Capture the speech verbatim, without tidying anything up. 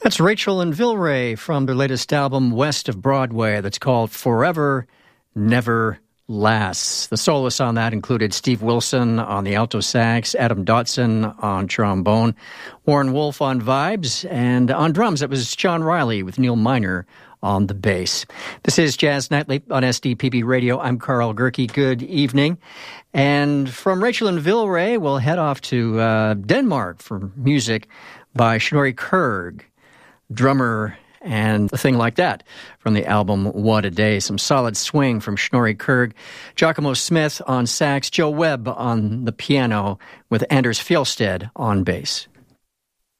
That's Rachel and Vilray from their latest album, West of Broadway, that's called Forever Never Lasts. The soloists on that included Steve Wilson on the alto sax, Adam Dotson on trombone, Warren Wolf on vibes, and on drums it was John Riley with Neil Miner on the bass. This is Jazz Nightly on S D P B Radio. I'm Carl Gerke. Good evening. And from Rachel and Vilray, we'll head off to uh, Denmark for music by Snorri Krg, drummer and a thing like that from the album What a Day. Some solid swing from Snorri Krg. Giacomo Smith on sax, Joe Webb on the piano with Anders Fjellstedt on bass.